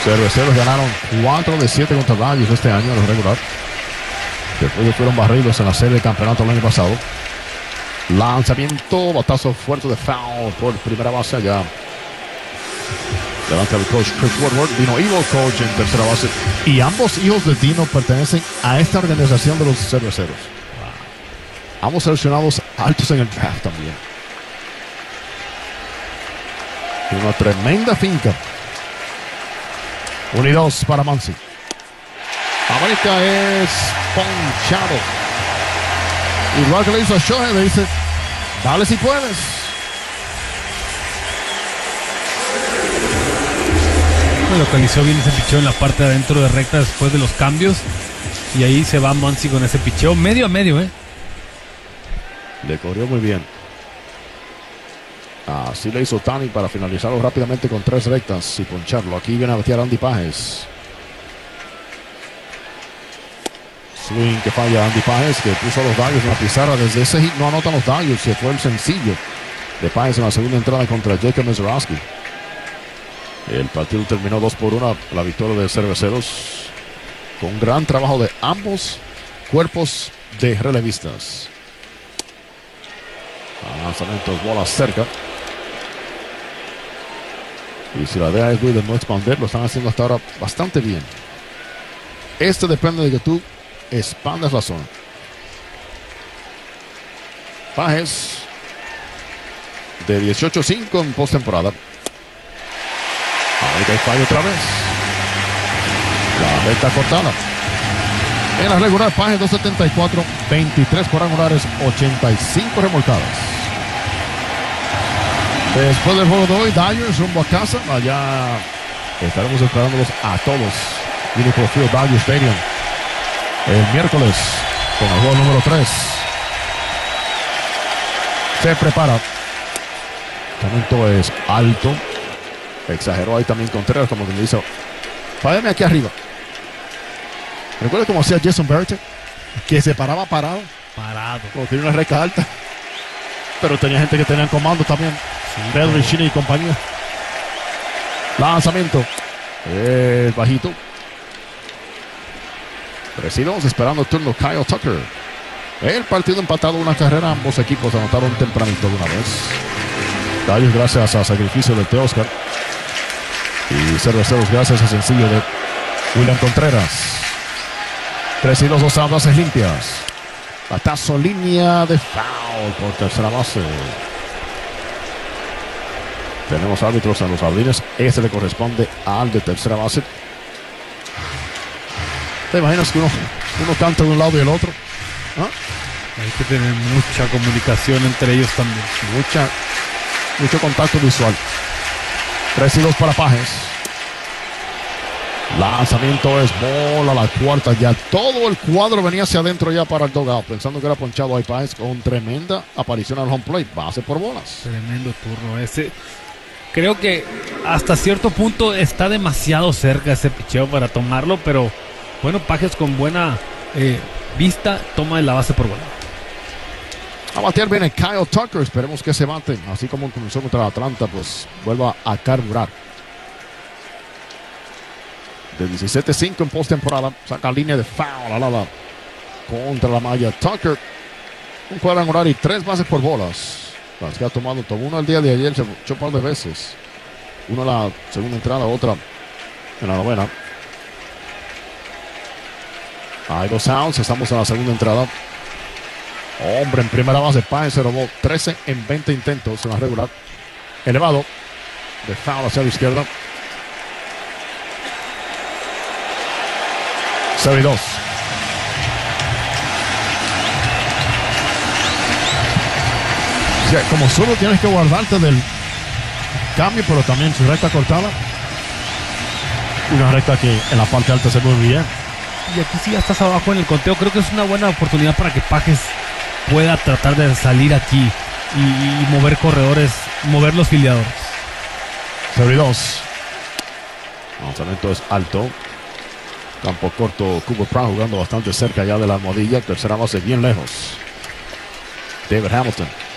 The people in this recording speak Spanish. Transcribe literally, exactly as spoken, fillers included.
Cerveceros ganaron cuatro de siete contra Dodgers este año en los regular. Después de fueron barridos en la serie de campeonato el año pasado. Lanzamiento, batazo fuerte de foul por primera base allá. Levanta el coach Chris Woodward. Dino Evil, coach en tercera base. Y ambos hijos de Dino pertenecen a esta organización de los cerveceros. Wow. Ambos seleccionados altos en el draft también. Y una tremenda finca. uno y dos para Muncy. América es ponchado. Igual que le hizo a Shohei, le dice, dale si puedes. Localizó bien ese picheo en la parte de adentro de recta después de los cambios. Y ahí se va Muncy con ese picheo medio a medio, ¿eh? Le corrió muy bien. Así le hizo Tani para finalizarlo rápidamente con tres rectas y poncharlo. Aquí viene a batear Andy Pages. Swing que falla Andy Pages, que puso a los Dodgers en la pizarra. Desde ese hit no anotan los Dodgers. Se fue el sencillo de Pages en la segunda entrada contra Jacob Mezorowski. El partido terminó dos por uno. La victoria de Cerveceros, con gran trabajo de ambos cuerpos de relevistas. Lanzamientos, bolas cerca. Y si la idea es de no expandir, lo están haciendo hasta ahora bastante bien. Este depende de que tú expandas la zona. Pages de dieciocho cinco en postemporada. Ahorita hay fallo otra vez. La recta cortada. En la regular, Pages dos setenta y cuatro, veintitrés cuadrangulares, ochenta y cinco remolcadas. Después del juego de hoy, Dodgers rumbo a casa. Allá estaremos esperándolos a todos. United Field, Dodger Stadium. El miércoles, con el juego número tres. Se prepara. El momento es alto. Exageró ahí también Contreras, como que le dice, págame aquí arriba. ¿Recuerda cómo hacía Jason Barrett? Que se paraba parado. Parado. Como tenía una recta alta. Pero tenía gente que tenía comando también. Sí, Pedro Richini y compañía. Lanzamiento. Es bajito. Presidamos esperando el turno Kyle Tucker. El partido empatado, una carrera. Ambos equipos anotaron tempranito de una vez. Dodgers gracias a sacrificio de Teoscar. Y Cerveceros gracias a sencillo de William Contreras. tres y dos, dos bases limpias. Batazo, línea de foul por tercera base. Tenemos árbitros en los jardines. Este le corresponde al de tercera base. ¿Te imaginas que uno, uno canta de un lado y el otro? ¿Ah? Hay que tener mucha comunicación entre ellos también. Mucha, mucho contacto visual. tres y dos para Pages. Lanzamiento es bola, la cuarta. Ya todo el cuadro venía hacia adentro ya para el dugout, pensando que era ponchado ahí Pages con tremenda aparición al home plate. Base por bolas. Tremendo turno ese. Creo que hasta cierto punto está demasiado cerca ese picheo para tomarlo, pero bueno, Pages con buena eh, vista toma la base por bola. A batear viene Kyle Tucker. Esperemos que se bate, así como comenzó contra Atlanta, pues vuelva a carburar. De diecisiete cinco en postemporada, saca línea de foul al ala contra la malla. Tucker, un cuadrangular y tres bases por bolas. Las que ha tomado, tomó una el día de ayer, se echó un par de veces. Una en la segunda entrada, otra en la novena. Hay dos outs, estamos en la segunda entrada. Hombre, en primera base, Pages se robó trece en veinte intentos en la regular. Elevado, de foul hacia la izquierda. cero y dos. O sea, como solo tienes que guardarte del cambio, pero también su recta cortada. Una recta que en la parte alta se mueve bien. Y aquí sí ya estás abajo en el conteo. Creo que es una buena oportunidad para que Pages pueda tratar de salir aquí y, y mover corredores, mover los filiadores. cero y dos. Lanzamiento es alto. Campo corto, Cooper Pratt jugando bastante cerca ya de la almohadilla. Tercera base bien lejos. David Hamilton.